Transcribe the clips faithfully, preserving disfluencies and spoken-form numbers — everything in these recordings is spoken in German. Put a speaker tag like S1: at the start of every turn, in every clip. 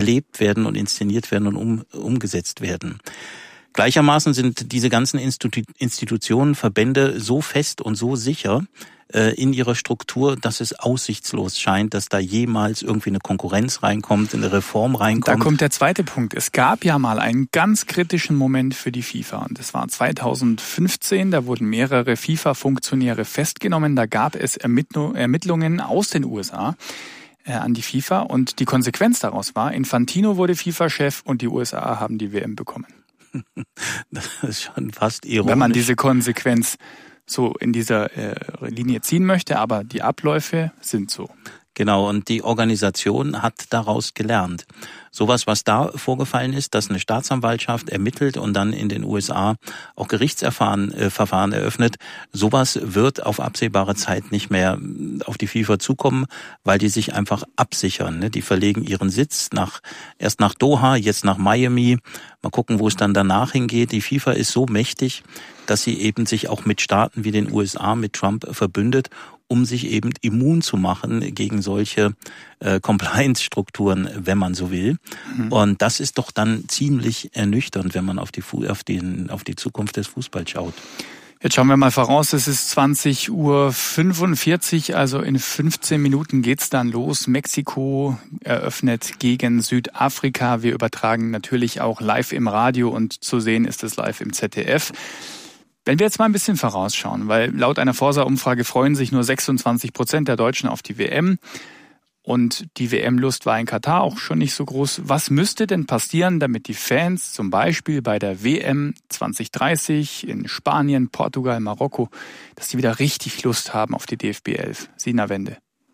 S1: gelebt werden und inszeniert werden und um, umgesetzt werden. Gleichermaßen sind diese ganzen Institu- Institutionen, Verbände so fest und so sicher äh, in ihrer Struktur, dass es aussichtslos scheint, dass da jemals irgendwie eine Konkurrenz reinkommt, eine Reform reinkommt.
S2: Da kommt der zweite Punkt. Es gab ja mal einen ganz kritischen Moment für die FIFA. Und das war zweitausendfünfzehn. Da wurden mehrere FIFA-Funktionäre festgenommen. Da gab es Ermittl- Ermittlungen aus den U S A äh, an die FIFA. Und die Konsequenz daraus war, Infantino wurde FIFA-Chef und die U S A haben die W M bekommen.
S1: Das ist schon fast ironisch.
S2: Wenn man diese Konsequenz so in dieser äh, Linie ziehen möchte, aber die Abläufe sind so.
S1: Genau, und die Organisation hat daraus gelernt. Sowas, was da vorgefallen ist, dass eine Staatsanwaltschaft ermittelt und dann in den U S A auch Gerichtsverfahren äh, Verfahren eröffnet, sowas wird auf absehbare Zeit nicht mehr auf die FIFA zukommen, weil die sich einfach absichern. Ne? Die verlegen ihren Sitz nach erst nach Doha, jetzt nach Miami. Mal gucken, wo es dann danach hingeht. Die FIFA ist so mächtig, dass sie eben sich auch mit Staaten wie den U S A, mit Trump verbündet, um sich eben immun zu machen gegen solche äh, Compliance-Strukturen, wenn man so will. Mhm. Und das ist doch dann ziemlich ernüchternd, wenn man auf die, auf den, auf die Zukunft des Fußballs schaut.
S2: Jetzt schauen wir mal voraus, es ist zwanzig Uhr fünfundvierzig, also in fünfzehn Minuten geht's dann los. Mexiko eröffnet gegen Südafrika. Wir übertragen natürlich auch live im Radio und zu sehen ist es live im Z D F. Wenn wir jetzt mal ein bisschen vorausschauen, weil laut einer Forsa-Umfrage freuen sich nur sechsundzwanzig Prozent der Deutschen auf die W M und die W M-Lust war in Katar auch schon nicht so groß. Was müsste denn passieren, damit die Fans zum Beispiel bei der W M zwanzig dreißig in Spanien, Portugal, Marokko, dass die wieder richtig Lust haben auf die D F B elf? Sina Wende.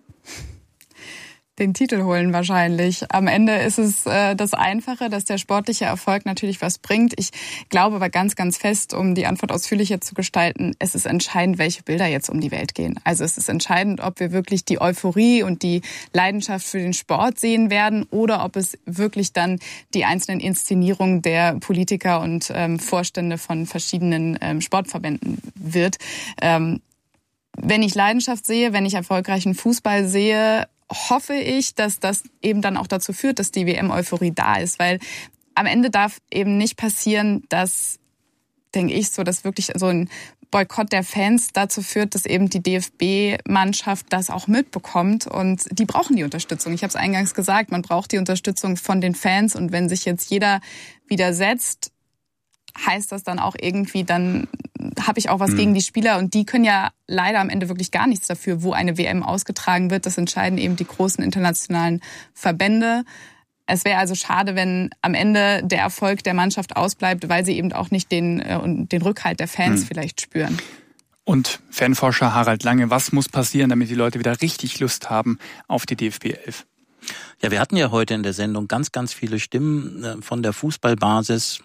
S3: Den Titel holen wahrscheinlich. Am Ende ist es äh, das Einfache, dass der sportliche Erfolg natürlich was bringt. Ich glaube aber ganz, ganz fest, um die Antwort ausführlicher zu gestalten, es ist entscheidend, welche Bilder jetzt um die Welt gehen. Also es ist entscheidend, ob wir wirklich die Euphorie und die Leidenschaft für den Sport sehen werden oder ob es wirklich dann die einzelnen Inszenierungen der Politiker und ähm, Vorstände von verschiedenen ähm, Sportverbänden wird. Ähm, wenn ich Leidenschaft sehe, wenn ich erfolgreichen Fußball sehe, hoffe ich, dass das eben dann auch dazu führt, dass die W M-Euphorie da ist. Weil am Ende darf eben nicht passieren, dass, denke ich, so, dass wirklich so ein Boykott der Fans dazu führt, dass eben die D F B-Mannschaft das auch mitbekommt. Und die brauchen die Unterstützung. Ich habe es eingangs gesagt, man braucht die Unterstützung von den Fans. Und wenn sich jetzt jeder widersetzt, heißt das dann auch irgendwie, dann habe ich auch was mhm. gegen die Spieler und die können ja leider am Ende wirklich gar nichts dafür, wo eine W M ausgetragen wird. Das entscheiden eben die großen internationalen Verbände. Es wäre also schade, wenn am Ende der Erfolg der Mannschaft ausbleibt, weil sie eben auch nicht den, äh, den Rückhalt der Fans mhm. vielleicht spüren.
S2: Und Fanforscher Harald Lange, was muss passieren, damit die Leute wieder richtig Lust haben auf die D F B elf?
S1: Ja, wir hatten ja heute in der Sendung ganz, ganz viele Stimmen von der Fußballbasis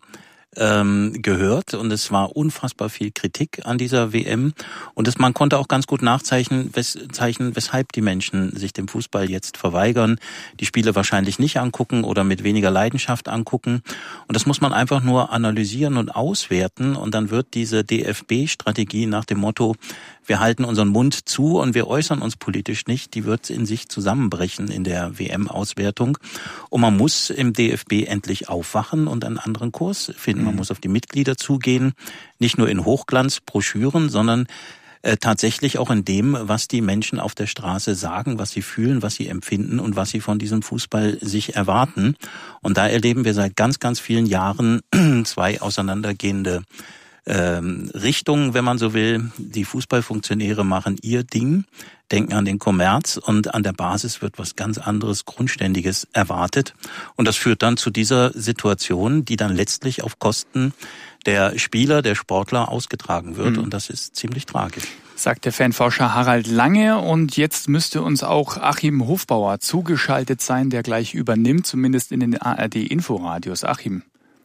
S1: ähm, gehört und es war unfassbar viel Kritik an dieser W M und es, man konnte auch ganz gut nachzeichnen, wes, zeichnen, weshalb die Menschen sich dem Fußball jetzt verweigern, die Spiele wahrscheinlich nicht angucken oder mit weniger Leidenschaft angucken und das muss man einfach nur analysieren und auswerten und dann wird diese D F B-Strategie nach dem Motto, wir halten unseren Mund zu und wir äußern uns politisch nicht, die wird in sich zusammenbrechen in der W M-Auswertung und man muss im D F B endlich aufwachen und einen anderen Kurs finden. Man muss auf die Mitglieder zugehen, nicht nur in Hochglanzbroschüren, sondern äh, tatsächlich auch in dem, was die Menschen auf der Straße sagen, was sie fühlen, was sie empfinden und was sie von diesem Fußball sich erwarten. Und da erleben wir seit ganz, ganz vielen Jahren zwei auseinandergehende ähm, Richtungen, wenn man so will. Die Fußballfunktionäre machen ihr Ding, denken an den Kommerz und an der Basis wird was ganz anderes, Grundständiges erwartet. Und das führt dann zu dieser Situation, die dann letztlich auf Kosten der Spieler, der Sportler ausgetragen wird. Mhm. Und das ist ziemlich tragisch.
S2: Sagt der Fanforscher Harald Lange. Und jetzt müsste uns auch Achim Hofbauer zugeschaltet sein, der gleich übernimmt, zumindest in den A R D-Inforadios. Achim.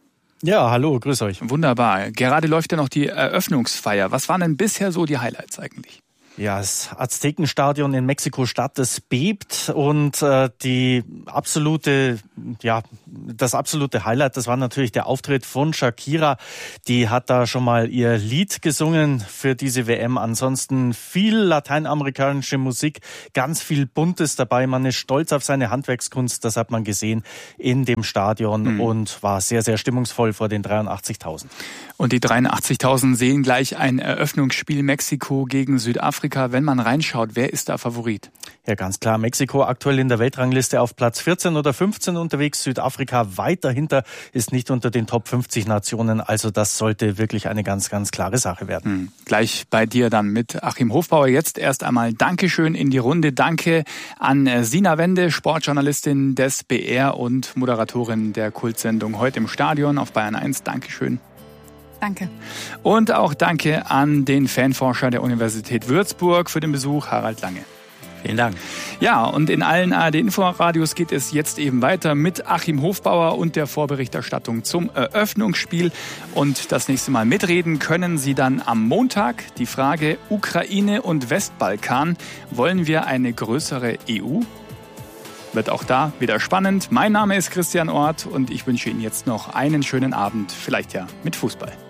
S4: Ja, hallo, grüß euch.
S2: Wunderbar. Gerade läuft ja noch die Eröffnungsfeier. Was waren denn bisher so die Highlights eigentlich?
S4: Ja, das Aztekenstadion in Mexiko-Stadt, das bebt und äh, die absolute ja das absolute Highlight, das war natürlich der Auftritt von Shakira. Die hat da schon mal ihr Lied gesungen für diese W M. Ansonsten viel lateinamerikanische Musik, ganz viel Buntes dabei. Man ist stolz auf seine Handwerkskunst, das hat man gesehen in dem Stadion mhm. und war sehr, sehr stimmungsvoll vor den dreiundachtzigtausend.
S2: Und die dreiundachtzigtausend sehen gleich ein Eröffnungsspiel Mexiko gegen Südafrika. Wenn man reinschaut, wer ist da Favorit?
S4: Ja, ganz klar. Mexiko aktuell in der Weltrangliste auf Platz vierzehn oder fünfzehn unterwegs. Südafrika weit dahinter, ist nicht unter den Top fünfzig Nationen. Also das sollte wirklich eine ganz, ganz klare Sache werden.
S2: Hm. Gleich bei dir dann mit Achim Hofbauer. Jetzt erst einmal Dankeschön in die Runde. Danke an Sina Wende, Sportjournalistin des B R und Moderatorin der Kultsendung Heute im Stadion auf Bayern eins. Dankeschön.
S3: Danke.
S2: Und auch danke an den Fanforscher der Universität Würzburg für den Besuch, Harald Lange.
S1: Vielen Dank.
S2: Ja, und in allen A R D-Inforadios geht es jetzt eben weiter mit Achim Hofbauer und der Vorberichterstattung zum Eröffnungsspiel. Und das nächste Mal mitreden können Sie dann am Montag. Die Frage Ukraine und Westbalkan. Wollen wir eine größere E U? Wird auch da wieder spannend. Mein Name ist Christian Orth und ich wünsche Ihnen jetzt noch einen schönen Abend, vielleicht ja mit Fußball.